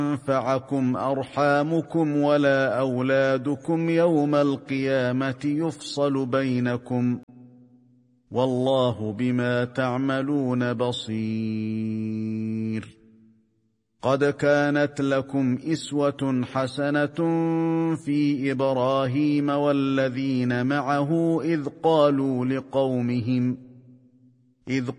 تنفعكم أرحامكم ولا أولادكم يوم القيامة يفصل بينكم والله بما تعملون بصير. قد كانت لكم أسوة حسنة في إبراهيم والذين معه إذ